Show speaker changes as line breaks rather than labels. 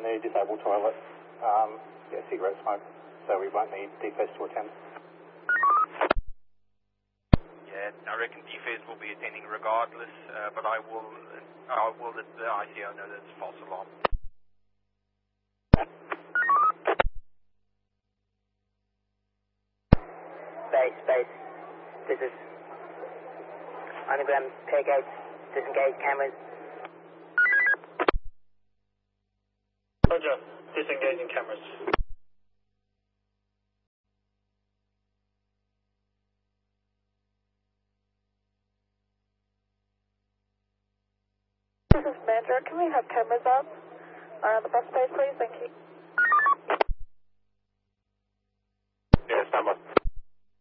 the disabled toilet. Cigarette smoke, so we won't need DFS to attend.
Yeah, I reckon DFS will be attending regardless, but I will let the ICO know that it's false alarm.
Space. This is underground pay gates, disengage cameras.
Roger, disengaging cameras.
This is Manager. Can we have cameras up around the bus space, please? Thank you.